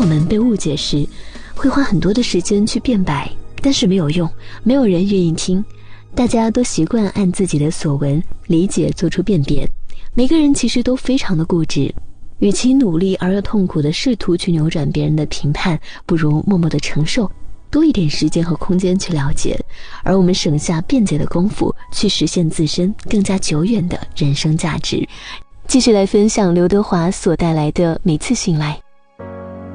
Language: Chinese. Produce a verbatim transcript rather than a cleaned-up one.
们被误解时，会花很多的时间去辩白，但是没有用，没有人愿意听。大家都习惯按自己的所闻理解做出辨别，每个人其实都非常的固执，与其努力而又痛苦的试图去扭转别人的评判，不如默默的承受，多一点时间和空间去了解，而我们省下辩解的功夫，去实现自身更加久远的人生价值。继续来分享刘德华所带来的《每次醒来》。